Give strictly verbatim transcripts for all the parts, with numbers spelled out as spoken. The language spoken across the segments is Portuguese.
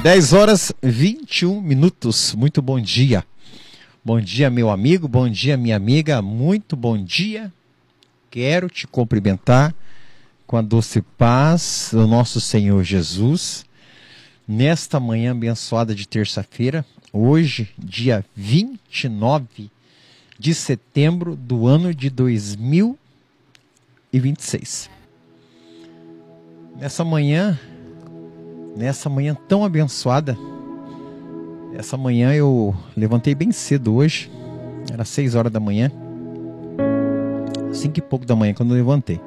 dez horas e vinte e um minutos. Muito bom dia. Bom dia, meu amigo. Bom dia, minha amiga. Muito bom dia. Quero te cumprimentar com a doce paz do nosso Senhor Jesus. Nesta manhã abençoada de terça-feira, hoje, dia vinte e nove de setembro do ano de dois mil e vinte e seis. Nessa manhã, nessa manhã tão abençoada, essa manhã eu levantei bem cedo hoje, era seis horas da manhã, cinco e pouco da manhã quando eu levantei.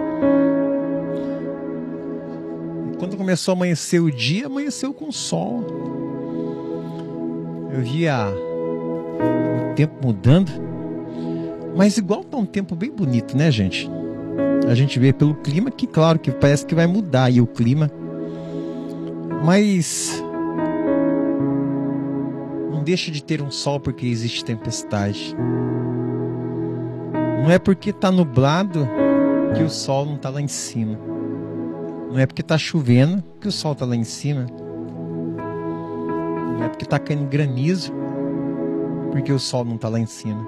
E quando começou a amanhecer o dia, amanheceu com sol. Eu via o tempo mudando, mas igual tá um tempo bem bonito, né, gente? A gente vê pelo clima que, claro, que parece que vai mudar aí o clima. Mas não deixa de ter um sol porque existe tempestade. Não é porque tá nublado que o sol não tá lá em cima. Não é porque tá chovendo que o sol tá lá em cima. Não é porque tá caindo granizo porque o sol não tá lá em cima.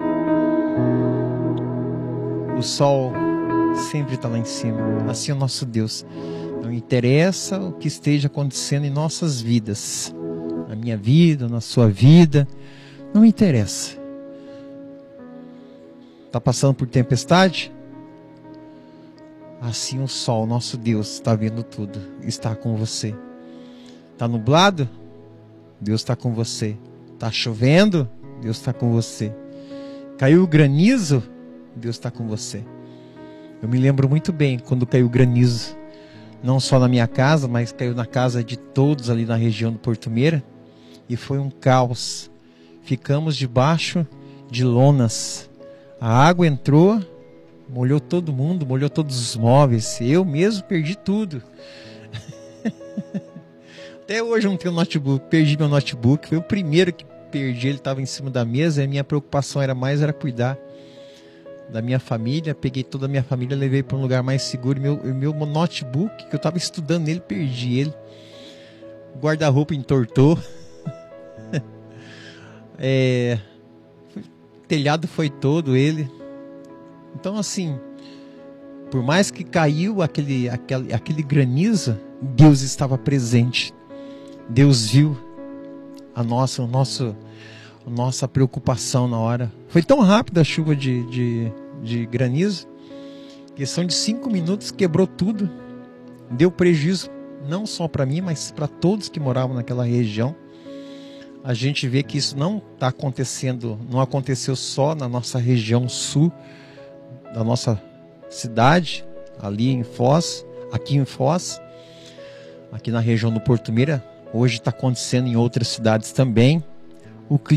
O sol sempre está lá em cima. Assim é o nosso Deus. Não interessa o que esteja acontecendo em nossas vidas, na minha vida, na sua vida, não interessa. Está passando por tempestade? Assim o sol, nosso Deus, está vendo tudo, está com você. Está nublado? Deus está com você. Está chovendo? Deus está com você. Caiu o granizo? Deus está com você. Eu me lembro muito bem quando caiu granizo, não só na minha casa, mas caiu na casa de todos ali na região do Porto Meira, e foi um caos. Ficamos debaixo de lonas. A água entrou, molhou todo mundo, molhou todos os móveis. Eu mesmo perdi tudo. Até hoje eu não tenho notebook, perdi meu notebook. Foi o primeiro que perdi, ele estava em cima da mesa, e a minha preocupação era mais era cuidar da minha família. Peguei toda a minha família, levei para um lugar mais seguro. Meu, meu notebook, que eu estava estudando nele, perdi ele. O guarda-roupa entortou. é, o telhado foi todo ele. Então, assim, por mais que caiu aquele, aquele, aquele granizo, Deus estava presente. Deus viu a nossa, o nosso... nossa preocupação na hora. Foi tão rápida a chuva de, de, de granizo, questão de cinco minutos quebrou tudo, deu prejuízo não só para mim, mas para todos que moravam naquela região. A gente vê que isso não está acontecendo, não aconteceu só na nossa região sul da nossa cidade, ali em Foz, aqui em Foz, aqui na região do Porto Meira. Hoje está acontecendo em outras cidades também. O clima